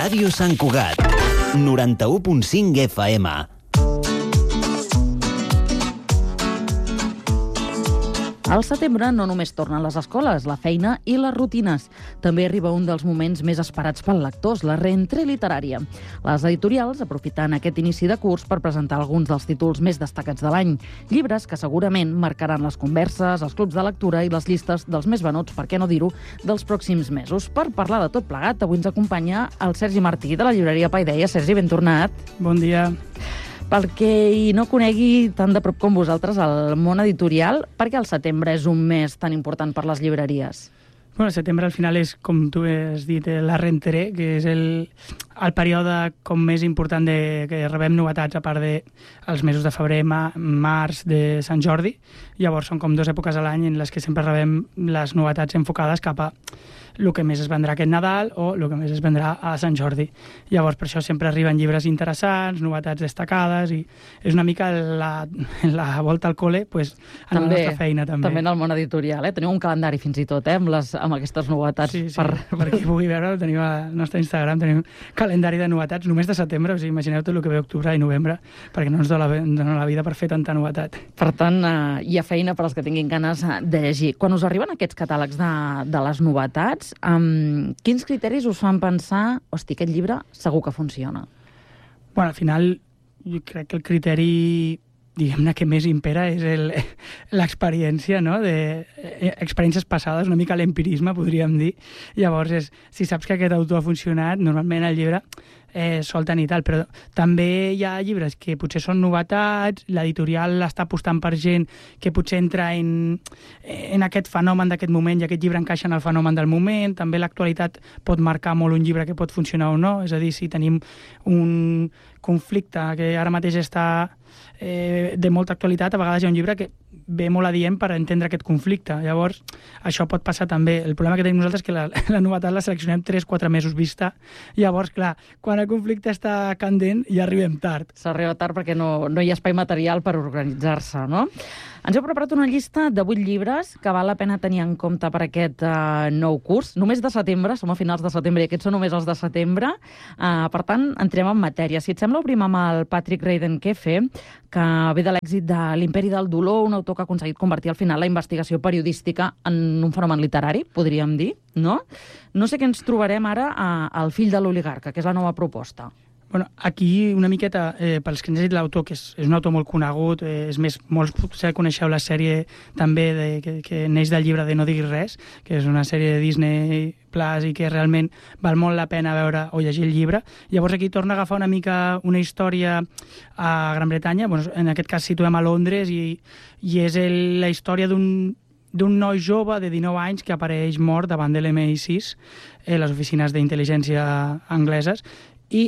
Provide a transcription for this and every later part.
Ràdio Sant Cugat, 91.5 FM. Al setembre no només tornen les escoles, la feina i les rutines. També arriba un dels moments més esperats pels lectors, la rentrée literària. Les editorials aprofiten aquest inici de curs per presentar alguns dels títols més destacats de l'any. Llibres que segurament marcaran les converses, els clubs de lectura i les llistes dels més venuts, per què no dir-ho, dels pròxims mesos. Per parlar de tot plegat, avui ens acompanya el Sergi Martí, de la llibreria Paideia. Sergi, ben tornat. Bon dia. Per qui no conegui tan de prop com vosaltres el món editorial, per què el setembre és un mes tan important per les llibreries? Bueno, el setembre al final és, com tu has dit, la rentrée, que és el període com més important que rebem novetats, a part dels mesos de febrer, març, de Sant Jordi. Llavors són com 2 èpoques a l'any en les que sempre rebem les novetats enfocades cap a el que més es vendrà aquest Nadal o el que més es vendrà a Sant Jordi. Llavors, per això sempre arriben llibres interessants, novetats destacades, i és una mica la volta al cole pues, en la nostra feina. També en el món editorial. Teniu un calendari fins i tot, amb aquestes novetats. Sí. Per qui pugui veure, tenim al nostre Instagram, tenim calendari de novetats només de setembre, o sigui, imagineu tot el que ve octubre i novembre, perquè no ens dona la vida per fer tanta novetat. Per tant, hi ha feina per als que tinguin ganes de llegir. Quan us arriben aquests catàlegs de les novetats, quins criteris us fan pensar hosti, aquest llibre segur que funciona? Bueno, al final, jo crec que el criteri, diguem-ne, que més impera és l'experiència, no? Experiències passades, una mica l'empirisme, podríem dir. Llavors, si saps que aquest autor ha funcionat, normalment el llibre sol tenir tal, però també hi ha llibres que potser són novetats, l'editorial està apostant per gent que potser entra en aquest fenomen d'aquest moment i aquest llibre encaixa en el fenomen del moment. També l'actualitat pot marcar molt un llibre que pot funcionar o no, és a dir, si tenim un conflicte que ara mateix està de molta actualitat, a vegades hi ha un llibre que ve molt adient per entendre aquest conflicte. Llavors, això pot passar també. El problema que tenim nosaltres és que la novetat la seleccionem 3-4 mesos vista. Llavors, clar, quan el conflicte està candent ja arribem tard. S'arriba tard perquè no hi ha espai material per organitzar-se, no? Ens heu preparat una llista de 8 llibres que val la pena tenir en compte per aquest nou curs. Només de setembre, som a finals de setembre i aquests són només els de setembre. Per tant, entrem en matèria. Si et sembla, obrim amb el Patrick Reidenkefe, que ve de l'èxit de l'Imperi del Dolor, un autor que ha aconseguit convertir al final la investigació periodística en un fenomen literari, podríem dir, no? No sé què ens trobarem ara al Fill de l'oligarca, que és la nova proposta. Bueno, aquí una miqueta, pels que ens ha dit l'autor, que és un autor molt conegut, és més, molts potser coneixeu la sèrie també que neix del llibre de No diguis res, que és una sèrie de Disney Plus i que realment val molt la pena veure o llegir el llibre. Llavors aquí torna a agafar una mica una història a Gran Bretanya, bueno, en aquest cas situem a Londres, i és la història d'un noi jove de 19 anys que apareix mort davant de l'MI6, les oficines d'intel·ligència angleses, i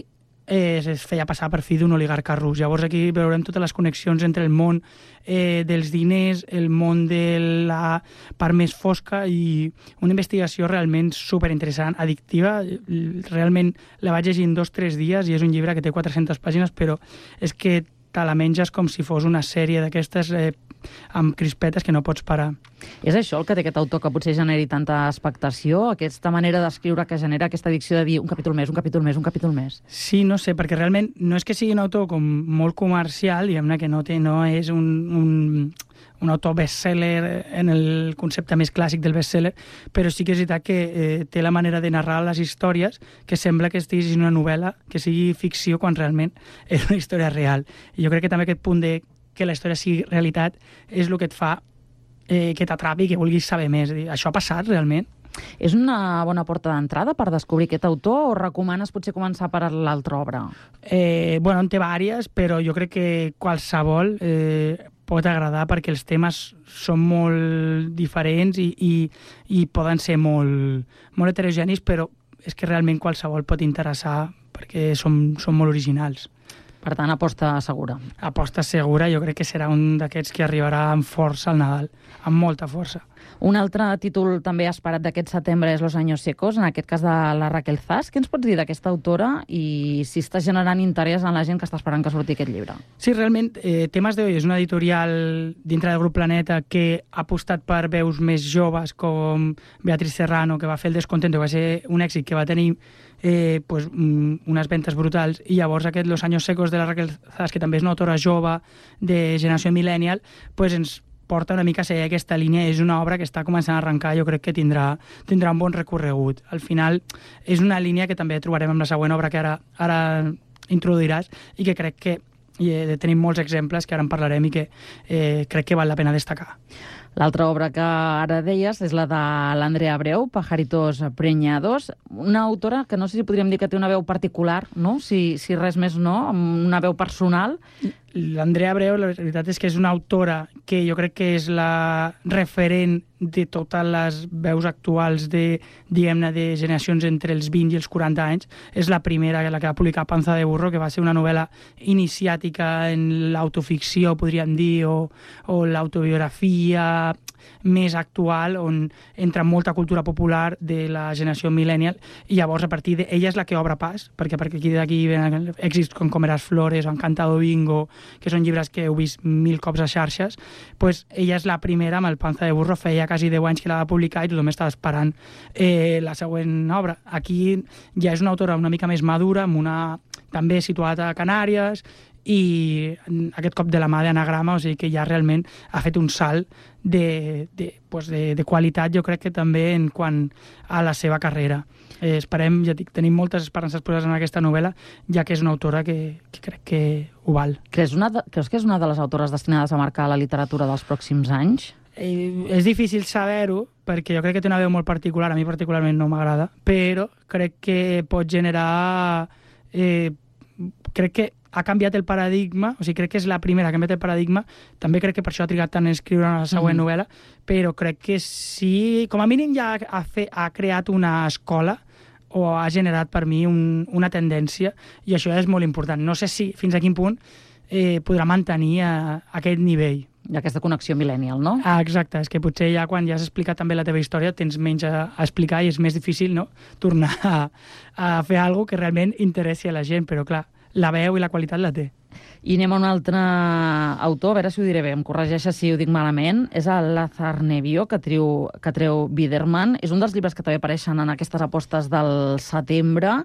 es feia passar per fill d'un oligarca rus. Llavors aquí veurem totes les connexions entre el món dels diners, el món de la part més fosca, i una investigació realment superinteressant, addictiva. Realment la vaig llegir en 2-3 dies i és un llibre que té 400 pàgines, però és que te la menges com si fos una sèrie d'aquestes amb crispetes que no pots parar. És això el que té aquest autor que potser generi tanta expectació, aquesta manera d'escriure que genera aquesta addicció de dir un capítol més, un capítol més, un capítol més? Sí, no sé, perquè realment no és que sigui un autor com molt comercial, diguem-ne que no és un autor best-seller en el concepte més clàssic del best-seller, però sí que és veritat que té la manera de narrar les històries que sembla que estiguis en una novel·la, que sigui ficció quan realment és una història real. I jo crec que també aquest punt de que la història sigui realitat és el que et fa que t'atrapi i que vulguis saber més. Això ha passat realment? És una bona porta d'entrada per descobrir aquest autor o recomanes potser començar per l'altra obra? Bueno, en té vàries, però jo crec que qualsevol pot agradar perquè els temes són molt diferents i poden ser molt heterogenis, però és que realment qualsevol pot interessar perquè són molt originals. Per tant, aposta segura. Aposta segura, jo crec que serà un d'aquests que arribarà amb força al Nadal, amb molta força. Un altre títol també esperat d'aquest setembre és Los años secos, en aquest cas de la Raquel Zas. Què ens pots dir d'aquesta autora i si està generant interès en la gent que està esperant que surti aquest llibre? Sí, realment, Temes de Hoy és una editorial dintre del grup Planeta que ha apostat per veus més joves com Beatriz Serrano, que va fer El descontento, que va ser un èxit que va tenir pues, unes ventes brutals, i llavors aquest Los años secos de la Raquel Zas, que també és una autora jove de generació millennial, pues ens porta una mica a seguir aquesta línia. És una obra que està començant a arrencar, jo crec que tindrà un bon recorregut. Al final és una línia que també trobarem amb la següent obra que ara introduiràs, i que crec que tenim molts exemples que ara en parlarem i que crec que val la pena destacar. L'altra obra que ara deies és la de l'Andrea Abreu, Pajaritos Preñados, una autora que no sé si podríem dir que té una veu particular, no? Si res més no, amb una veu personal. L'Andrea Abreu, la veritat és que és una autora que jo crec que és la referent de totes les veus actuals de, diguem-ne, de generacions entre els 20 i els 40 anys. És la primera, la que va publicar Panza de burro, que va ser una novel·la iniciàtica en l'autoficció, podríem dir, o l'autobiografia més actual, on entra molta cultura popular de la generació millennial, i llavors a partir d'ella és la que obre pas, perquè aquí d'aquí ven èxits com Comeràs Flores o Encantado Bingo, que són llibres que heu vist 1000 cops a xarxes. Pues ella és la primera, amb el Panza de burro, feia quasi 10 anys que la va publicar i tothom estava esperant la següent obra. Aquí ja és una autora una mica més madura, amb una també situada a Canàries, i aquest cop de la mà d'Anagrama, o sigui que ja realment ha fet un salt de qualitat, jo crec que també en quant a la seva carrera. Esperem, ja dic, tenim moltes esperances posades en aquesta novel·la, ja que és una autora que crec que ho val. Creus que és una de les autores destinades a marcar la literatura dels pròxims anys? És difícil saber-ho, perquè jo crec que té una veu molt particular, a mi particularment no m'agrada, però crec que pot generar... crec que ha canviat el paradigma, o sigui, crec que és la primera que ha canviat el paradigma, també crec que per això ha trigat tant en escriure la següent novel·la, però crec que sí, com a mínim ja ha creat una escola, o ha generat per mi una tendència, i això és molt important. No sé si fins a quin punt podrà mantenir aquest nivell. I aquesta connexió millennial, no? Exacte, és que potser ja quan ja has explicat també la teva història tens menys a explicar i és més difícil, no?, tornar a fer alguna cosa que realment interessi a la gent, però clar, la veu i la qualitat la té. I anem a un altre autor, a veure si ho diré bé, em corregeixes si ho dic malament, és el Lázar Nevio, que treu Biderman. És un dels llibres que també apareixen en aquestes apostes del setembre.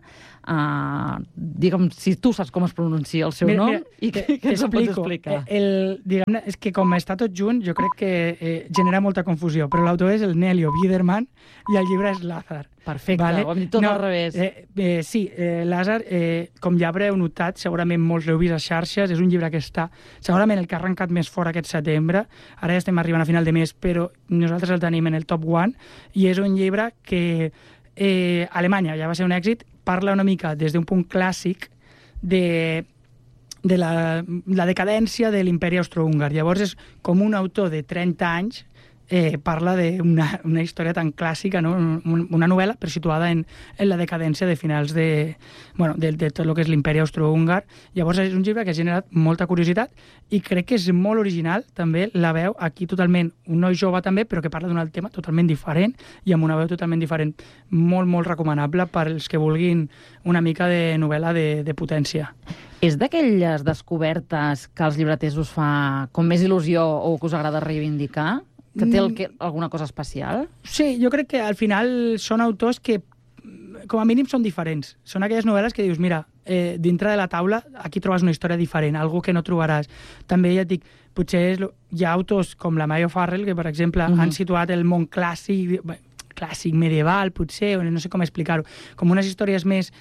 Digue'm si tu saps com es pronuncia el seu nom i què ens ho pots explicar. Diguem-ne, és que com està tot junt, jo crec que genera molta confusió, però l'autor és el Nelio Biderman i el llibre és Lázar. Perfecte, vale? Ho hem dit tot al revés. Sí, Lázar, com ja haureu notat, segurament molts l'heu vist a xarxes, és un llibre que està segurament el que ha arrencat més fort aquest setembre. Ara ja estem arribant a final de mes, però nosaltres el tenim en el top 1, i és un llibre que a Alemanya ja va ser un èxit. Parla una mica des d'un punt clàssic de la decadència de l'imperi austrohúngar. Llavors és com un autor de 30 anys parla d'una història tan clàssica, no? Una novel·la però situada en la decadència de finals de tot el que és l'imperi austrohúngar. Llavors és un llibre que ha generat molta curiositat i crec que és molt original també la veu aquí, totalment un noi jove també, però que parla d'un altre tema totalment diferent i amb una veu totalment diferent. Molt, molt recomanable per als que vulguin una mica de novel·la de potència. És d'aquelles descobertes que als llibreters us fa com més il·lusió o que us agrada reivindicar? Que té alguna cosa especial? Sí, jo crec que al final són autors que com a mínim són diferents. Són aquelles novel·les que dius, mira, dintre de la taula aquí trobes una història diferent, algú que no trobaràs. També ja et dic, potser hi ha autors com la Maya Farrell que, per exemple, han situat el món clàssic medieval, potser, o no sé com explicar-ho, com unes històries més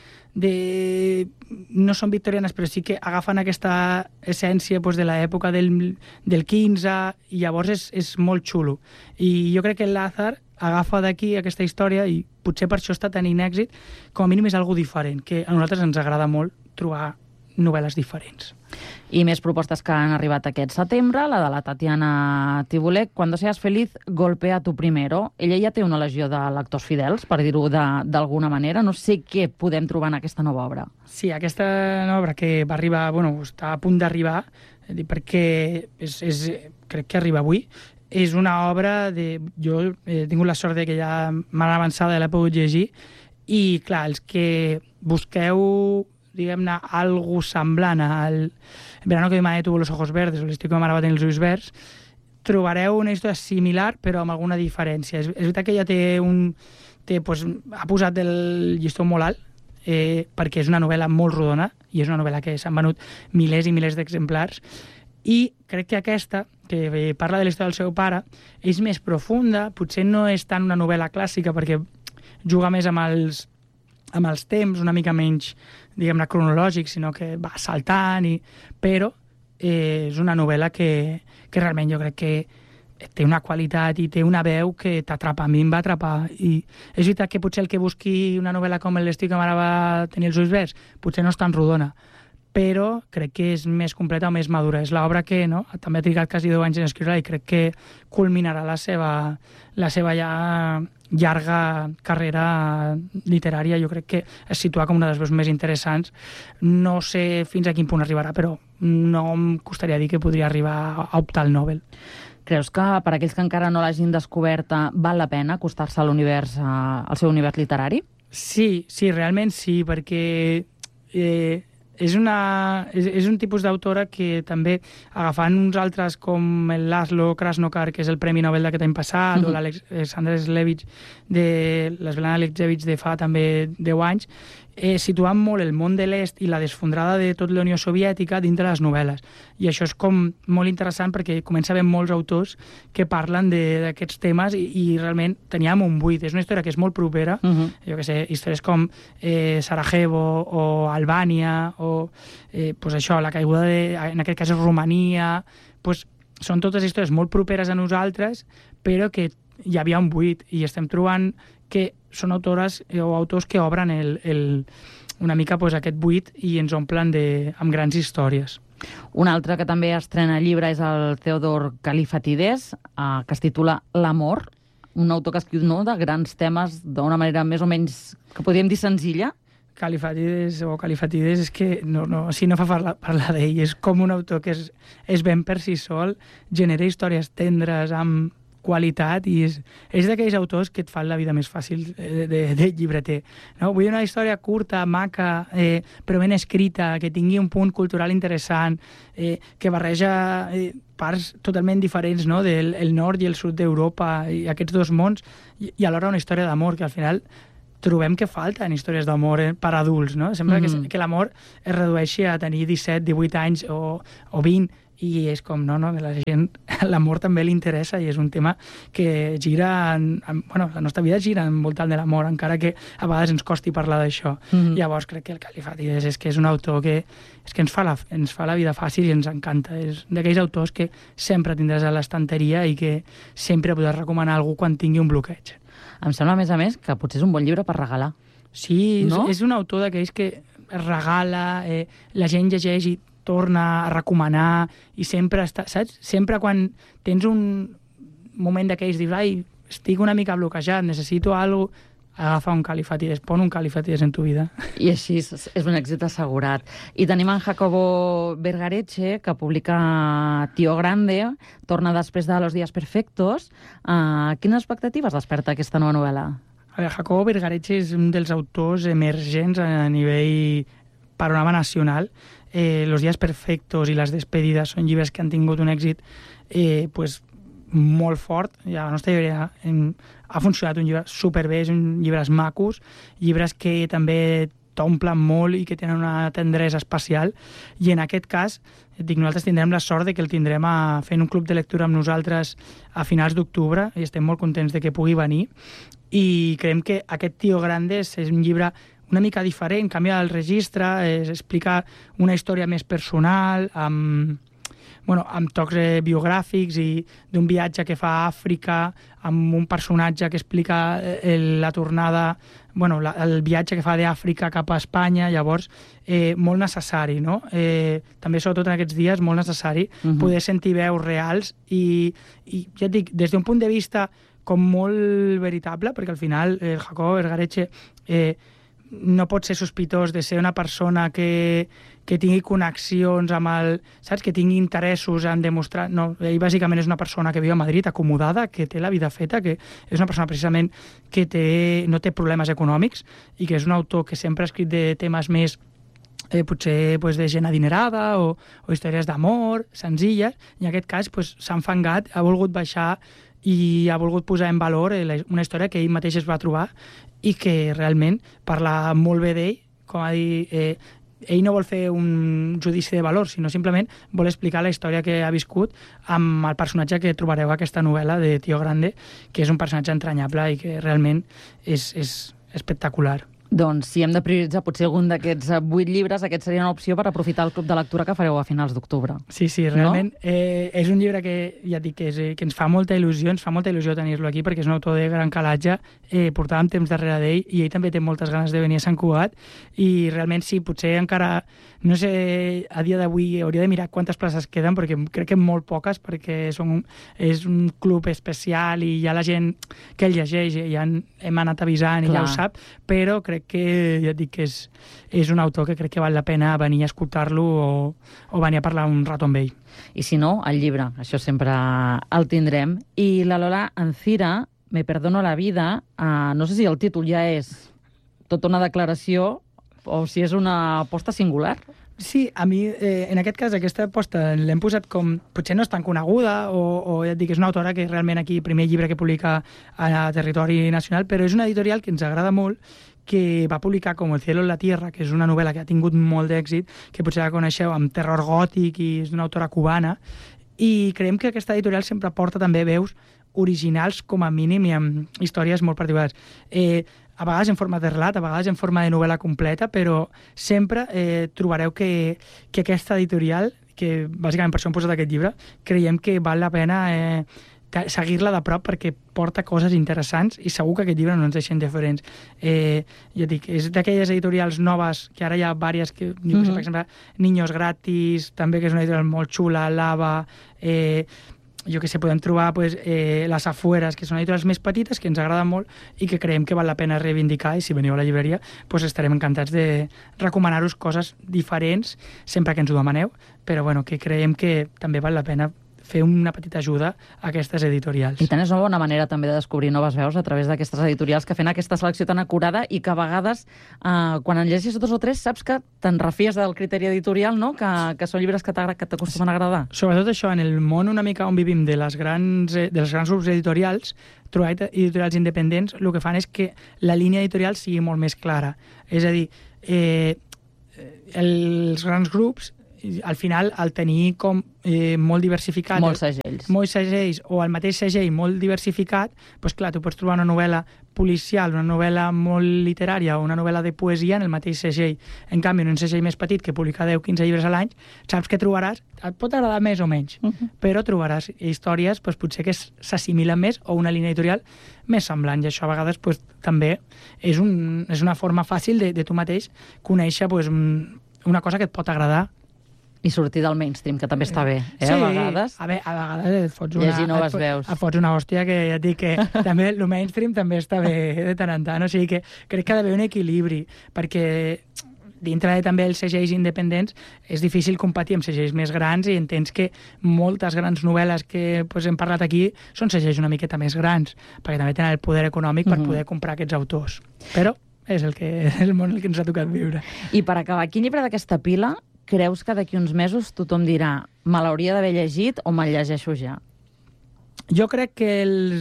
no són victorianes, però sí que agafen aquesta essència de l'època del 15, i llavors és molt xulo. I jo crec que el Lázar agafa d'aquí aquesta història i potser per això està tenint èxit, com a mínim és algo diferent, que a nosaltres ens agrada molt trobar novel·les diferents. I més propostes que han arribat aquest setembre, la de la Tatiana Tibolek, Cuando seas feliz, golpea tu primero. Ella ja té una legió de lectors fidels, per dir-ho d'alguna manera. No sé què podem trobar en aquesta nova obra. Sí, aquesta nova obra que va arribar, està a punt d'arribar, perquè crec que arriba avui. És una obra jo he tingut la sort que ja m'han avançada i l'he pogut llegir, i clar, els que busqueu diguem-ne, algo semblant al Verano que mi madre tuvo los ojos verdes o l'estiu que ma mare va tenir els ulls verds, trobareu una història similar però amb alguna diferència. És veritat que ella ha posat el llistó molt alt, perquè és una novel·la molt rodona i és una novel·la que s'han venut milers i milers d'exemplars, i crec que aquesta, que parla de la història del seu pare, és més profunda, potser no és tant una novel·la clàssica perquè juga més amb els temps, una mica menys, diguem-ne, cronològic, sinó que va saltant, però és una novel·la que realment jo crec que té una qualitat i té una veu que t'atrapa. A mi em va atrapar. I és veritat que potser el que busqui una novel·la com l'estiu que mare va tenir els ulls verds, potser no és tan rodona, però crec que és més completa o més madura. És l'obra que també ha trigat quasi 10 anys en escriure i crec que culminarà la seva ja llarga carrera literària. Jo crec que es situa com una de les veus més interessants. No sé fins a quin punt arribarà, però no em costaria dir que podria arribar a optar al Nobel. Creus que per aquells que encara no l'hagin descoberta val la pena acostar-se al seu univers literari? Sí, realment sí, perquè és un tipus d'autora que també, agafant uns altres com el Laszlo Krasnokar, que és el Premi Nobel d'aquest any passat, o l'Alexander Slevich de l'Svetlana Alexievich de fa també 10 anys, situant molt el món de l'est i la desfondrada de tot la Unió Soviètica dintre les novel·les. I això és com molt interessant perquè comença a haver molts autors que parlen d'aquests temes i realment teníem un buit. És una història que és molt propera, jo que sé, històries com Sarajevo o Albània o pues això, la caiguda en aquest cas és Romania, pues són totes històries molt properes a nosaltres, però que hi havia un buit i estem trobant que són autores o autors que obren una mica aquest buit i ens omplen amb grans històries. Un altre que també estrena llibre és el Theodor Kallifatides, que es titula L'amor, un autor que escriu de grans temes d'una manera més o menys, que podríem dir senzilla. Kallifatides és que si no fa parlar d'ell, és com un autor que és ben per si sol, genera històries tendres amb qualitat i és d'aquells autors que et fan la vida més fàcil de llibreter. No? Vull una història curta, maca, però ben escrita, que tingui un punt cultural interessant, que barreja parts totalment diferents, no? del nord i el sud d'Europa i aquests dos mons, i alhora una història d'amor que al final trobem que falten històries d'amor per adults, no? Sembla que l'amor es redueixi a tenir 17, 18 anys o 20, i és com, que la gent, l'amor també li interessa i és un tema que gira, la nostra vida gira envoltant de l'amor, encara que a vegades ens costi parlar d'això. Llavors crec que el Kallifatides és que és un autor que ens fa la vida fàcil i ens encanta. És d'aquells autors que sempre tindràs a l'estanteria i que sempre podràs recomanar a algú quan tingui un bloqueig. Em sembla, a més, que potser és un bon llibre per regalar. Sí, no? És un autor d'aquells que es regala, la gent llegeix i torna a recomanar i sempre està, saps? Sempre quan tens un moment d'aquells, dius, estic una mica bloquejat, necessito alguna cosa, agafa un Kallifatides, pon un Kallifatides en tu vida. I així és un èxit assegurat. I tenim en Jacobo Vergareche, que publica Tío Grande, torna després de Los días perfectos. Quines expectatives desperta aquesta nova novel·la? Jacobo Vergareche és un dels autors emergents a nivell panorama nacional. Los días perfectos i Les despedides són llibres que han tingut un èxit molt fort. I a la nostra llibreria ha funcionat un llibre superbé, són llibres macos, llibres que també t'omplen molt i que tenen una tendresa especial. I en aquest cas, nosaltres tindrem la sort de que el tindrem fent un club de lectura amb nosaltres a finals d'octubre i estem molt contents de que pugui venir. I creiem que aquest Tío Grande és un llibre una mica diferent, canvia el registre, explica una història més personal, amb tocs biogràfics i d'un viatge que fa a Àfrica, amb un personatge que explica la tornada, el viatge que fa d'Àfrica cap a Espanya, llavors molt necessari, no? També, sobretot en aquests dies, molt necessari poder sentir veus reals i ja et dic, des d'un punt de vista com molt veritable, perquè al final el Jacobo Vergareche no pot ser sospitós de ser una persona que tingui connexions amb saps? Que tingui interessos en demostrar... No, ell bàsicament és una persona que viu a Madrid, acomodada, que té la vida feta, que és una persona precisament que no té problemes econòmics i que és un autor que sempre ha escrit de temes més potser de gent adinerada o històries d'amor, senzilles, i en aquest cas s'ha enfangat, ha volgut baixar i ha volgut posar en valor una història que ell mateix es va trobar i que realment parla molt bé d'ell com a dir... ell no vol fer un judici de valor, sinó simplement vol explicar la història que ha viscut amb el personatge que trobareu a aquesta novel·la de Tío Grande, que és un personatge entranyable i que realment és espectacular. Doncs si hem de prioritzar potser algun d'aquests 8 llibres, aquest seria una opció per aprofitar el club de lectura que fareu a finals d'octubre. Sí, realment és un llibre que, ja et dic, que ens fa molta il·lusió tenir-lo aquí, perquè és un autor de gran calatge, portàvem temps darrere d'ell i ell també té moltes ganes de venir a Sant Cugat i realment sí, potser encara, no sé, a dia d'avui hauria de mirar quantes places queden, perquè crec que molt poques, perquè és un club especial i ja la gent que el llegeix ja hem anat avisant i ja ho sap, però crec que, ja et dic, que és un autor que crec que val la pena venir a escoltar-lo o venir a parlar un rato amb ell. I si no, el llibre, això sempre el tindrem. I la Lola Ancira, Me perdono la vida, no sé si el títol ja és tota una declaració o si és una aposta singular. Sí, a mi, en aquest cas, aquesta aposta l'hem posat com... Potser no és tan coneguda, o ja et dic, és una autora que realment aquí, primer llibre que publica a territori nacional, però és una editorial que ens agrada molt, que va publicar Com el cielo en la tierra, que és una novel·la que ha tingut molt d'èxit, que potser la coneixeu, amb terror gòtic, i és d'una autora cubana, i creiem que aquesta editorial sempre porta també veus originals, com a mínim, i amb històries molt particulars. A vegades en forma de relat, a vegades en forma de novel·la completa, però sempre trobareu que aquesta editorial, que bàsicament per això hem posat aquest llibre, creiem que val la pena seguir-la de prop perquè porta coses interessants i segur que aquest llibre no ens deixa indiferents. Ja dic, és d'aquelles editorials noves, que ara hi ha diverses, que, per exemple, Niños Gratis, també que és una editorial molt xula, Lava, jo que sé, podem trobar Les Afueras, que són editorials més petites, que ens agraden molt i que creiem que val la pena reivindicar, i si veniu a la llibreria estarem encantats de recomanar-vos coses diferents sempre que ens ho demaneu, però bueno, que creiem que també val la pena fer una petita ajuda a aquestes editorials. I tant, és una bona manera també de descobrir noves veus a través d'aquestes editorials que fent aquesta selecció tan acurada i que a vegades, quan en llegis 2 o 3, saps que te'n refies del criteri editorial, no? Que són llibres que t'acostumen a agradar. Sobretot això, en el món una mica on vivim dels grans grups editorials, trobar editorials independents, el que fan és que la línia editorial sigui molt més clara. És a dir, els grans grups, al final, al tenir com molt diversificat... Molts segells. Molts segells, o el mateix segell molt diversificat, doncs clar, tu pots trobar una novel·la policial, una novel·la molt literària o una novel·la de poesia en el mateix segell. En canvi, en un segell més petit que publica 10-15 llibres a l'any, saps que trobaràs, et pot agradar més o menys, però trobaràs històries potser que s'assimilen més o una línia editorial més semblant, i això a vegades també és una forma fàcil de tu mateix conèixer una cosa que et pot agradar. I sortir del mainstream, que també està bé, sí, a vegades. A vegades et fots una hòstia que ja et dic que també el mainstream també està bé de tant en tant, o sigui que crec que ha d'haver un equilibri, perquè dintre de també els segells independents és difícil competir amb segells més grans i entens que moltes grans novel·les que hem parlat aquí són segells una miqueta més grans, perquè també tenen el poder econòmic per poder comprar aquests autors. Però és el món el que ens ha tocat viure. I per acabar, quin llibre d'aquesta pila creus que d'aquí uns mesos tothom dirà me l'hauria d'haver llegit o me'l llegeixo ja? Jo crec que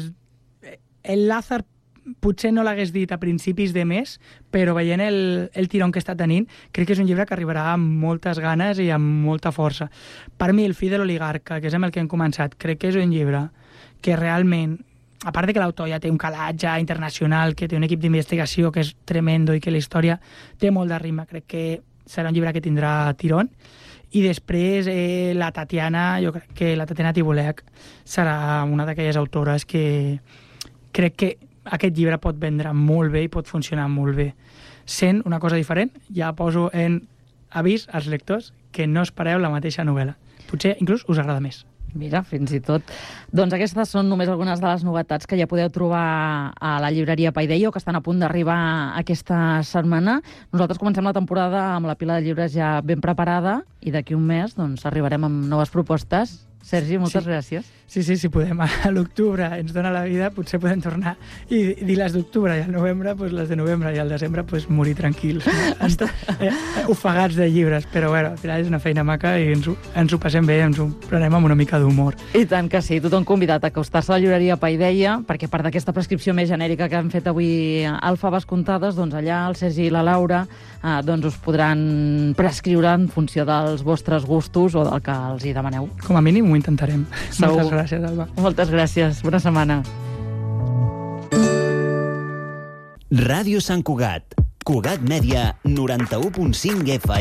el Lázaro potser no l'hagués dit a principis de mes, però veient el tirón que està tenint, crec que és un llibre que arribarà amb moltes ganes i amb molta força. Per mi, El fill de l'oligarca, que és amb el que hem començat, crec que és un llibre que realment, a part de que l'autor ja té un calatge internacional, que té un equip d'investigació que és tremendo i que la història té molt de ritme, crec que serà un llibre que tindrà tirón. I després la Tatiana, jo crec que la Tatiana Tibolech serà una d'aquelles autores que crec que aquest llibre pot vendre molt bé i pot funcionar molt bé. Sent una cosa diferent, ja poso en avís als lectors que no espereu la mateixa novel·la. Potser inclús us agrada més. Mira, fins i tot. Doncs aquestes són només algunes de les novetats que ja podeu trobar a la llibreria Paideia o que estan a punt d'arribar aquesta setmana. Nosaltres comencem la temporada amb la pila de llibres ja ben preparada i d'aquí un mes arribarem amb noves propostes, Sergi, moltes gràcies. Sí, si podem a l'octubre ens dona la vida, potser podem tornar i dir les d'octubre i al novembre, doncs les de novembre, i al desembre doncs morir tranquils, ofegats de llibres, però bueno, al final és una feina maca i ens ho passem bé, ens ho prenem amb una mica d'humor. I tant que sí, tothom convidat a acostar-se a la llibreria Paideia, perquè a part d'aquesta prescripció més genèrica que han fet avui al Faves Comptades, doncs allà el Sergi i la Laura doncs us podran prescriure en funció dels vostres gustos o del que els hi demaneu. Com a mínim ho intentarem. Segur. Moltes gràcies, Alba. Moltes gràcies. Bona setmana. Ràdio Sant Cugat. Cugat Mèdia, 91.5 FM.